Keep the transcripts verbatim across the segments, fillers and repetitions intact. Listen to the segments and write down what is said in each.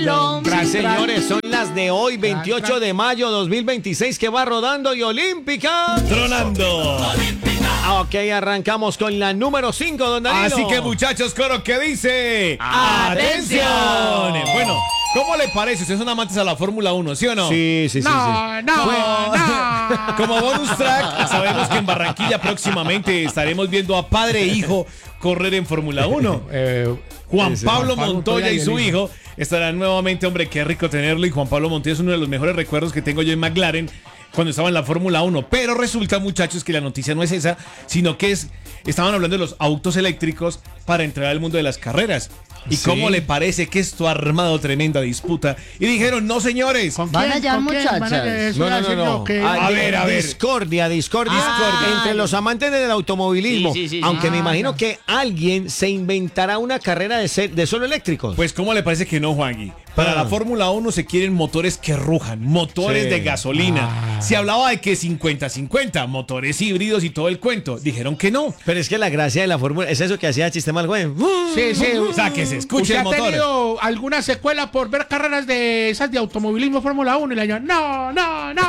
slalom. Sí, señores, son las de hoy, veintiocho de mayo dos mil veintiséis, que va rodando y olímpica. Tronando. Ok, arrancamos con la número cinco, don Danilo. Así que, muchachos, coro que dice... ¡Atención! ¡Atención! Bueno, ¿cómo le parece? Ustedes son amantes a la Fórmula uno, ¿sí o no? Sí, sí, sí. No, sí. no, no. Como bonus track, sabemos que en Barranquilla próximamente estaremos viendo a padre e hijo correr en Fórmula uno. Eh, Juan ese, Pablo Juan Pablo Montoya y el su hijo estarán nuevamente. Hombre, qué rico tenerlo. Y Juan Pablo Montoya es uno de los mejores recuerdos que tengo yo en McLaren cuando estaba en la Fórmula uno. Pero resulta, muchachos, que la noticia no es esa, sino que es, estaban hablando de los autos eléctricos para entrar al mundo de las carreras. ¿Y Sí. cómo le parece que esto ha armado tremenda disputa? Y dijeron, no, señores. ¿Con Van quién? allá, ¿Con quién? muchachas. Van allá, eso No, iba no, decir no, yo no. que- Ah, A ver, a ver. Discordia, discordia. Ah. Entre los amantes del automovilismo. Sí, sí, sí, sí. Aunque me Ah, imagino no. que alguien se inventará una carrera de, ser- de solo eléctricos. Pues, ¿cómo le parece que no, Juangui? Para Ah. la Fórmula uno se quieren motores que rujan, motores Sí. de gasolina. Ah. Se hablaba de que cincuenta cincuenta, motores híbridos y todo el cuento. Dijeron que no. Pero es que la gracia de la fórmula es eso que hacía Chistema al juez. Sí, sí. O sea, que se escuche ¿Usted el ha motor. tenido alguna secuela por ver carreras de esas de automovilismo Fórmula uno? Y le digan, no, no, no.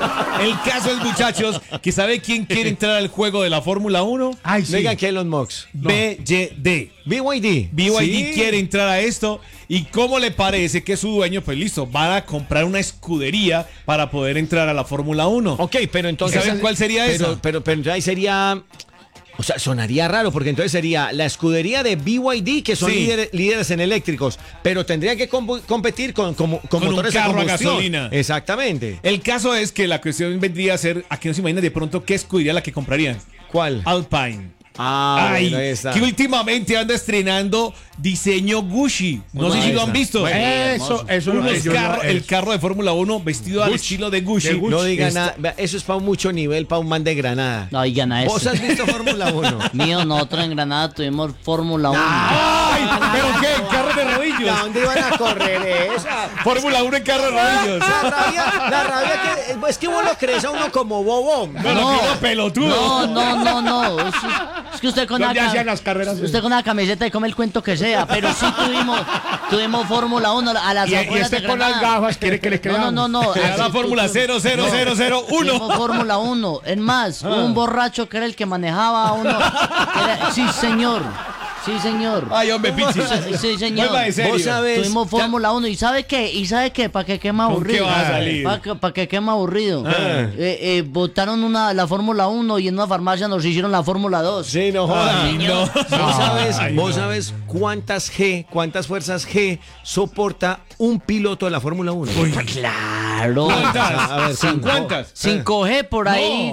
El caso es, muchachos, que ¿sabe quién quiere entrar al juego de la Fórmula uno? Ay, sí. Digan que Elon Musk. B Y D. B Y D. B Y D Sí. quiere entrar a esto. ¿Y cómo le parece que su dueño, pues listo, van a comprar una escudería para poder entrar a la Fórmula uno? Ok, pero entonces. ¿Saben cuál sería pero, esa? Pero, pero, pero entonces ahí sería. O sea, sonaría raro, porque entonces sería la escudería de B Y D, que son Sí. líderes, líderes en eléctricos, pero tendrían que compu- competir con, con, con Con un motores carro a de combustión. gasolina. Exactamente. El caso es que la cuestión vendría a ser, aquí no se imagina de pronto qué escudería la que comprarían. ¿Cuál? Alpine. Ah, Ay, bueno, ahí está. que últimamente anda estrenando diseño Gucci. No Bueno, sé si ahí lo han está. visto. Bueno, Eso, eso Unos eso, carro- eso. el carro de Fórmula uno vestido al Gucci. estilo de Gucci. De Gucci. No diga Está- nada. Vea, eso es para mucho nivel, para un man de Granada. No, y gana ¿Vos eso. has visto Fórmula uno? Mío, nosotros en Granada tuvimos Fórmula uno. ¡Ay! ¿Pero qué? ¿Carro de rodillos? ¿A dónde iban a correr esa? Fórmula uno en carro de rodillos. La rabia, la rabia que es que vos lo crees a uno como bobón. Bueno, que uno pelotudo. No, no, no, no. Es, es que usted con ¿Dónde una hacían las carreras? usted con una camiseta y come el cuento que sea, pero sí tuvimos tuvimos Fórmula uno a las Y, y afueras de este con las Granada. gafas quiere que le No, creamos. no, no, no. Era la Así, Fórmula tú- tú- cero cero cero cero uno. Tuvimos Fórmula uno. Es más, hubo un borracho que era el que manejaba a uno. Era- sí, señor. Sí, señor. Ay, hombre, Pichi. Sí, sí, señor. Vuelva de serio. Vos sabés- Tuvimos Fórmula uno. ¿Y sabe qué? ¿Y sabe qué? ¿Para que quema ¿Con aburrido? qué va a salir? Para que, pa' que quema aburrido. Ah. Eh, eh, botaron una, la Fórmula uno y en una farmacia nos hicieron la Fórmula dos. Sí, no jodas. Ay, no. ¿Vos sabes, Ay, vos no. sabes cuántas G, cuántas fuerzas G soporta un piloto de la Fórmula uno? Uy, Claro. ¿Cuántas? A ver, ¿Sin ¿cuántas? cuántas? cinco G por ahí.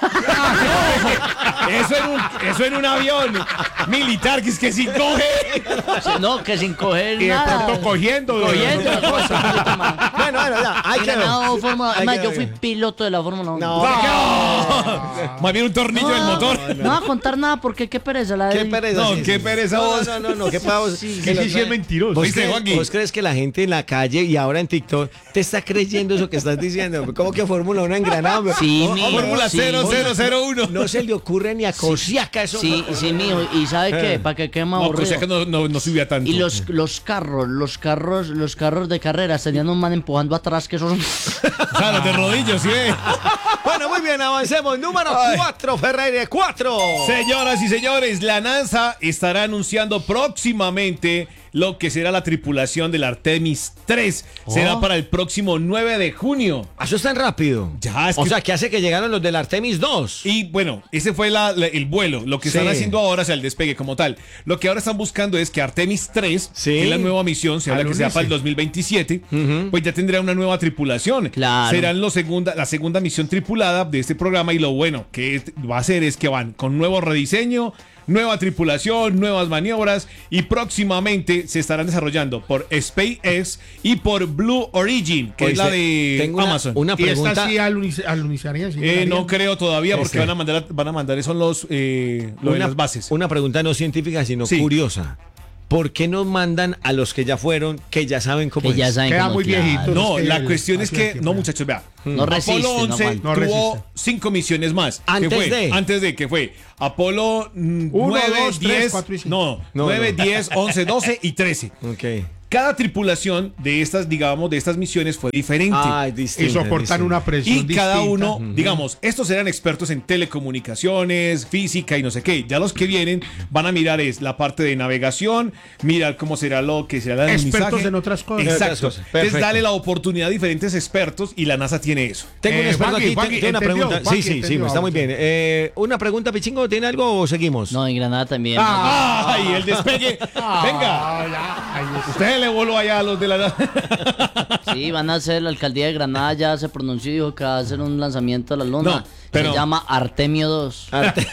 Eso en un, eso en un avión militar, que es que sin coge. No, que sin coger Y de nada. pronto cogiendo. Cogiendo la cosa. Bueno, bueno, ya, hay He que ver. ganado Fórmula- Hay Además, que yo ver. fui piloto de la Fórmula uno. No, No. Más bien un tornillo del motor. No va a contar nada porque qué pereza la de qué pereza. No, sí, qué sí. pereza No, vos. no, no, no, qué pavos. Sí, que Ese los- sí es mentiroso. ¿Vos, ¿Viste, crees, Juanqui? vos crees que la gente en la calle y ahora en TikTok te está creyendo eso que estás diciendo? ¿Cómo que Fórmula uno en Granada? Sí, Oh, mi- hombre, Fórmula sí. cero cero cero uno. no se le ocurre ni a Cosiaca eso. Sí, sí, mijo. ¿Y sabe qué? Para que quema No, aburrido. o sea que no, no, no subía tanto. Y los, los carros, los carros, los carros de carreras tenían un man empujando atrás que esos. O sea, los de rodillos, ¿sí? ve? Bueno, muy bien, avancemos. Número Ay. cuatro, Ferreira, cuatro. Señoras y señores, la NASA estará anunciando próximamente lo que será la tripulación del Artemis tres. Será Oh. para el próximo nueve de junio. Eso es tan rápido. Ya, es o que- sea, que hace que llegaron los del Artemis dos. Y bueno, ese fue la- la- el vuelo. Lo que están Sí. haciendo ahora, o sea, el despegue como tal. Lo que ahora están buscando es que Artemis tres, Sí. que es la nueva misión, se habla que sea Alunice. para el dos mil veintisiete, pues ya tendrá una nueva tripulación. Claro. Serán lo segunda, la segunda misión tripulada de este programa. Y lo bueno que es- va a hacer es que van con nuevo rediseño, nueva tripulación, nuevas maniobras. Y próximamente se estarán desarrollando por SpaceX y por Blue Origin, que es la Oíste, de tengo una- Amazon. una Y esta pregunta. sí aluniz- alunizaría. sí Eh, llegaría. no creo todavía porque Este. van a mandar van a mandar son los eh, lo de una, las bases. una pregunta no científica, sino Sí. curiosa. ¿Por qué no mandan a los que ya fueron, que ya saben cómo Que ya es? saben Queda cómo, muy claro. viejito. No, es que la el- cuestión es así que el no, tiempo. muchachos, vea. No resiste, Apolo no once aguanta. No tuvo resiste. cinco misiones más. ¿Qué Antes fue? de. Antes de que fue Apolo mm, Uno, nueve, dos, tres, diez, cuatro y cinco. no, No, nueve, no. diez, once, doce y trece. Ok. cada tripulación de estas, digamos, de estas misiones fue diferente. Ah, es Y distinto. soportan distinto. una presión Y cada distinta. uno, digamos, estos eran expertos en telecomunicaciones, física y no sé qué. Ya los que vienen van a mirar es la parte de navegación, mirar cómo será lo que será el Expertos alunizaje. en otras cosas. En otras Exacto. cosas. Entonces Perfecto. dale la oportunidad a diferentes expertos y la NASA tiene eso. Tengo un Eh, experto Juanqui, aquí, Juanqui, tiene una ¿entendió? pregunta. Juanqui, Sí, sí, sí, ¿entendió? está muy bien. Eh, una pregunta, Pichingo, ¿tiene algo o seguimos? No, en Granada también. Ah. ¡Ay, el despegue! Venga, Ah, ya. Ay, es- usted le voló allá a los de la... Sí, van a hacer, la alcaldía de Granada ya se pronunció y dijo que va a hacer un lanzamiento a la luna. No, pero- Se llama Artemio dos. Arte-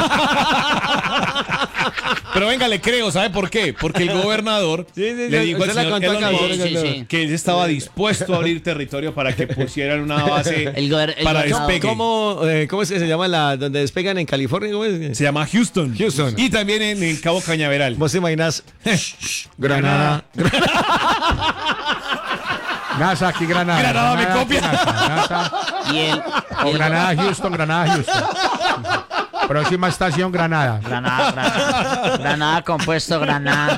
Pero venga, le creo, ¿sabe por qué? Porque el gobernador Sí, sí, le sí, dijo al usted la señor contó Elon acá, Musk usted la contó. que él estaba dispuesto a abrir territorio para que pusieran una base El gober- el para gobernador- despegue. ¿Cómo, eh, ¿Cómo es que se llama la donde despegan en California? ¿Cómo es? Se llama Houston. Houston. Y también en, en Cabo Cañaveral. ¿Vos te imaginas? Granada. NASA, aquí Granada. Granada, me aquí, copia. NASA, NASA. Y el, O y el- Granada, Houston, Granada, Houston. Próxima estación, Granada. Granada, Granada, Granada, compuesto Granada.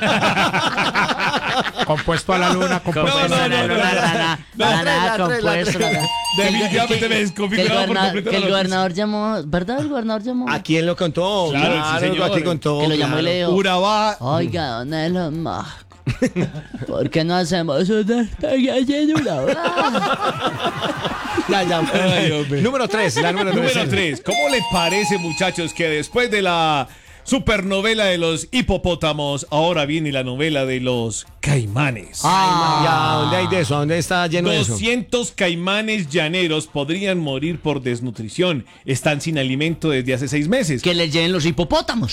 Compuesto a la luna, compuesto Compuesto a no, la en no, la luna. no, luna, Granada, La tres, Granada, la tres, la compuesto. tres. Granada. Definitivamente Que el- le desconfiguraba que el por goberna- completo Que el la noticia. gobernador llamó, ¿verdad? El gobernador llamó. ¿A quién lo contó? Claro, sí, señor. a ti contó. Que lo llamó y le dijo, Urabá. oiga, don Elon Musk, ¿por qué no hacemos un despegue en Urabá? Ya, ya. Ay, hombre. Número tres, la número tres. Número tres. ¿Cómo le parece, muchachos, que después de la supernovela de los hipopótamos, ahora viene la novela de los caimanes? Ah, Ya, ¿dónde hay de eso? ¿Dónde está lleno de eso? doscientos caimanes llaneros podrían morir por desnutrición. Están sin alimento desde hace seis meses. que le lleven los hipopótamos.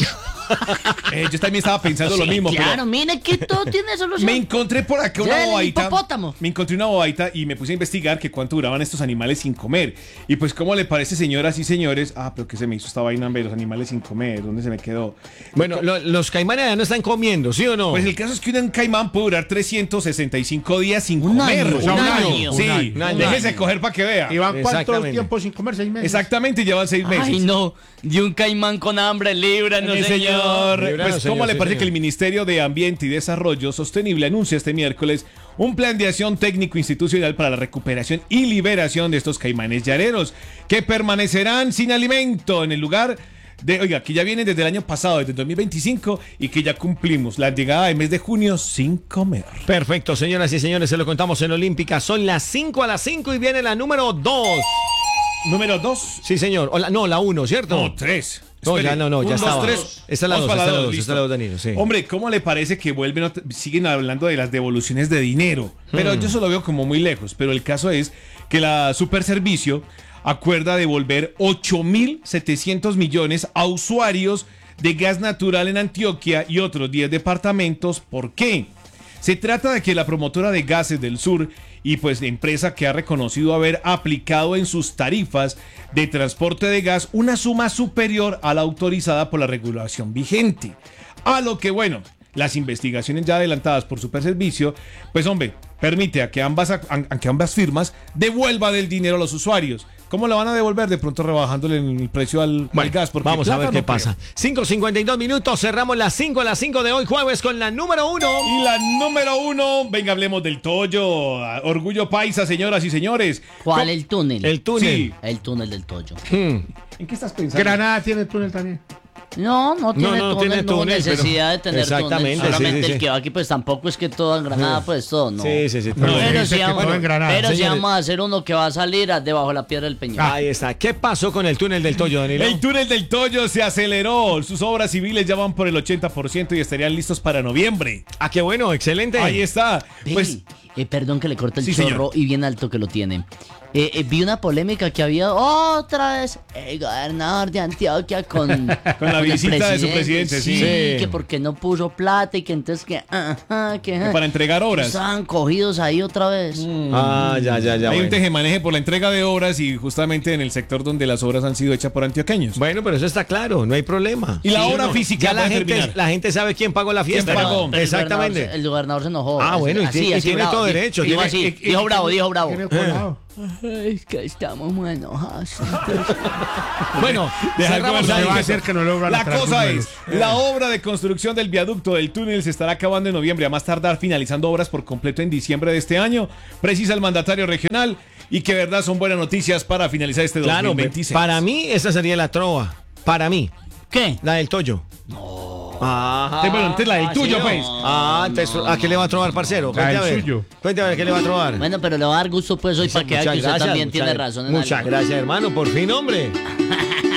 Eh, yo también estaba pensando lo Sí, mismo, claro, pero mire que todo tiene solución. me encontré por acá una Llévenle el bobaita. hipopótamo. Me encontré una bobaita y me puse a investigar que cuánto duraban estos animales sin comer. Y pues, ¿cómo le parece, señoras y señores? Ah, pero ¿qué se me hizo esta vaina, hombre? Los animales sin comer. ¿Dónde se me quedó? Bueno, lo- los caimanes ya no están comiendo, ¿sí o no? Pues el caso es que un caimán puede durar trescientos sesenta y cinco días sin Un comer. año, un año. Sí, Un año, un año. déjese coger para que vea. ¿Y van cuánto Exactamente. tiempo sin comer? ¿Seis meses? Exactamente, llevan seis meses. Ay, no, de un caimán con hambre, líbranos, Sí, señor. señor. Líbranos, Pues, señor, ¿cómo le sí, parece señor. que el Ministerio de Ambiente y Desarrollo Sostenible anuncia este miércoles un plan de acción técnico institucional para la recuperación y liberación de estos caimanes llaneros que permanecerán sin alimento en el lugar de, oiga, que ya vienen desde el año pasado, desde el dos mil veinticinco, y que ya cumplimos la llegada del mes de junio sin comer? Perfecto, señoras y señores, se lo contamos en Olímpica. Son las cinco a las cinco y viene la número dos. Número dos. Sí, señor. O la- no, la uno, ¿cierto? No, tres. No, Espere. ya no, no, ya Un, dos, estaba. tres. Esta es la Vamos dos, para esta es la dos, listo. esta es la dos, Danilo, sí. Hombre, ¿cómo le parece que vuelven, ot- siguen hablando de las devoluciones de dinero? Pero Hmm. yo eso lo veo como muy lejos. Pero el caso es que la Superservicio acuerda devolver ocho mil setecientos millones a usuarios de gas natural en Antioquia y otros diez departamentos. ¿Por qué? Se trata de que la promotora de gases del sur y pues de empresa que ha reconocido haber aplicado en sus tarifas de transporte de gas una suma superior a la autorizada por la regulación vigente. A lo que, bueno, las investigaciones ya adelantadas por Superservicio, pues hombre, permite a que ambas, a, a que ambas firmas devuelvan el dinero a los usuarios. ¿Cómo lo van a devolver? De pronto rebajándole el precio al, al gas. Porque Vamos a plata ver qué no creo. pasa. cinco cincuenta y dos minutos, cerramos las cinco a las cinco de hoy, jueves, con la número uno. Y la número uno, venga, hablemos del Toyo. Orgullo paisa, señoras y señores. ¿Cuál Co- el túnel? El túnel. Sí. El túnel del Toyo. Hmm. ¿En qué estás pensando? Granada tiene túnel también. No, no tiene no túnel, tiene no hubo túnel, pero- necesidad de tener Exactamente, túnel. sí, Solamente sí, el sí. que va aquí, pues tampoco es que todo en Granada, pues todo, no. Sí, sí, sí. No, Pero- él Pero dice si que vamos, todo en Granada. pero si Señores. vamos a hacer uno que va a salir a- debajo de la piedra del Peñón. Ahí está. ¿Qué pasó con el túnel del Toyo, Danilo? El túnel del Toyo se aceleró. Sus obras civiles ya van por el ochenta por ciento y estarían listos para noviembre. Ah, qué bueno, excelente. Ahí está. Ve, Pues eh, perdón que le corte el Sí, chorro señor. y bien alto que lo tiene. Eh, eh, vi una polémica que había otra vez el gobernador de Antioquia con, con la el visita de su presidente, sí. Sí, Sí. que porque no puso plata y que entonces que, ajá, que, ajá. para entregar obras. Estaban cogidos ahí otra vez. Ah, ya, ya, ya. Hay bueno. un tejemaneje por la entrega de obras y justamente en el sector donde las obras han sido hechas por antioqueños. Bueno, pero eso está claro, no hay problema. Y la Sí, obra no. física Ya la va a gente, terminar. la gente sabe quién pagó la fiesta. ¿Quién ¿no? pagó? Pero el Exactamente. gobernador se- El gobernador se enojó. Ah, bueno, y así, tiene- y así tiene bravo. todo Di- derecho, Dijo tiene- así, y- y- dijo bravo, dijo bravo. Tiene colado. Es que estamos muy enojados. Bueno, Deja cerramos algo ahí. va a hacer que no logran La atraer cosa buñuelos. es, la obra de construcción del viaducto del túnel se estará acabando en noviembre, a más tardar finalizando obras por completo en diciembre de este año, precisa el mandatario regional, y que verdad son buenas noticias para finalizar este Claro, dos mil veintiséis. para mí esa sería la trova. Para mí, ¿Qué? la del Toyo. Ajá. Sí, bueno, entonces la del Ah, tuyo, sí, pues. no. Ah, entonces, ¿a qué le va a trobar, parcero? La Cuente del a ver. suyo. Cuente a ver, ¿qué le va a trobar? Bueno, pero le va a dar gusto pues hoy para que vea que usted también tiene muchas- razón en Muchas algo. gracias, hermano. Por fin, hombre.